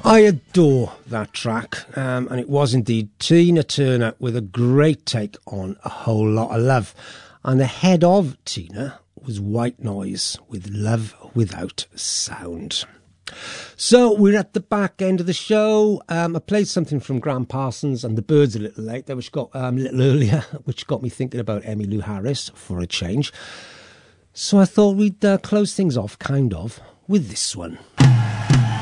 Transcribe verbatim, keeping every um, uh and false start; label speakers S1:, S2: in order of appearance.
S1: I adore that track, um, and it was indeed Tina Turner with a great take on A Whole Lot of Love. And ahead of Tina was White Noise with Love Without Sound. So we're at the back end of the show. Um, I played something from Graham Parsons and the Byrds a little later, which got um, a little earlier, which got me thinking about Emmylou Harris for a change. So I thought we'd uh, close things off, kind of, with this one.